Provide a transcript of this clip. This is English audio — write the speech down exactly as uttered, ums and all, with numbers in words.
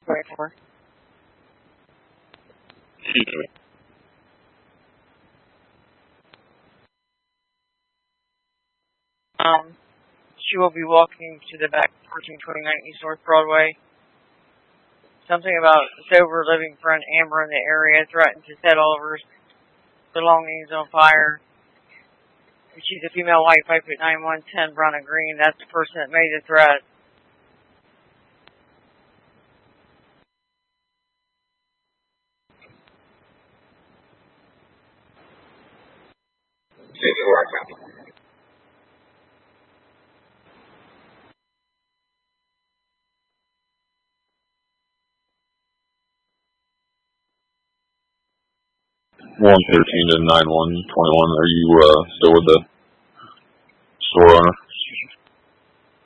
twenty-four. Um, she will be walking to the back fourteen twenty-nine East North Broadway. Something about sober living friend Amber in the area threatened to set all of her belongings on fire. She's a female, white, five foot nine, one ten, brown and green. That's the person that made the threat. one thirteen to nine one twenty-one. Are you uh, still with the store owner?